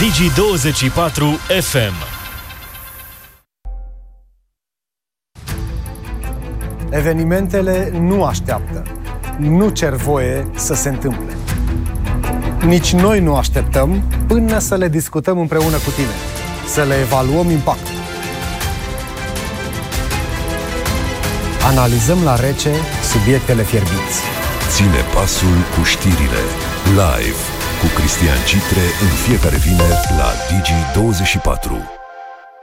Digi24 FM. Evenimentele nu așteaptă. Nu cer voie să se întâmple. Nici noi nu așteptăm până să le discutăm împreună cu tine, să le evaluăm impactul. Analizăm la rece subiectele fierbinți. Ține pasul cu știrile. Live cu Cristian Citre în fiecare vineri la Digi24.